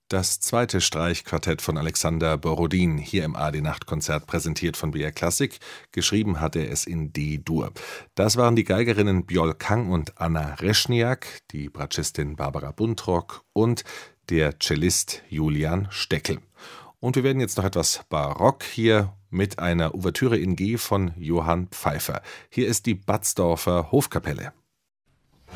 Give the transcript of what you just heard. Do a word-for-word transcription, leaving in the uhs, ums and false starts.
Das zweite Streichquartett von Alexander Borodin, hier im A D-Nachtkonzert, präsentiert von B R Klassik. Geschrieben hat er es in D-Dur. Das waren die Geigerinnen Bjol Kang und Anna Reschniak, die Bratschistin Barbara Buntrock und der Cellist Julian Steckel. Und wir werden jetzt noch etwas barock hier mit einer Ouvertüre in G von Johann Pfeiffer. Hier ist die Batzdorfer Hofkapelle.